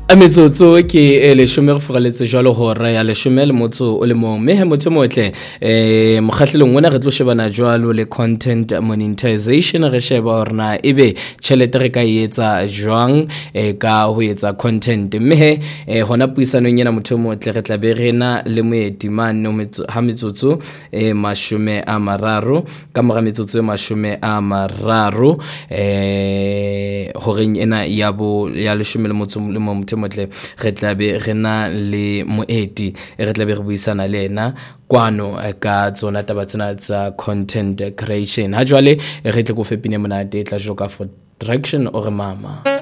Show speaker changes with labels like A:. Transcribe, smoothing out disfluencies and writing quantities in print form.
A: Metsotso ke leshome re foreletse jwalo hora ya leshome le motso o le mong mme he motho motle mokgahlelong wona re tlo shebana jwalo le content monetization re sheba hore na ebe tjhelete re ka etsa jwang ka ho etsa content mme hona puisanong ena motho motle re tla be rena le moeti mane ha metsotso 30 ka mora metsotso 30 hore ena ya leshome le motso le mong motle re tla be re na le moeti re tla be re buisana le ena kwano ka tsona taba tsena tsa content creation ha jwale re tle go fepine monate tla joka for direction or mama.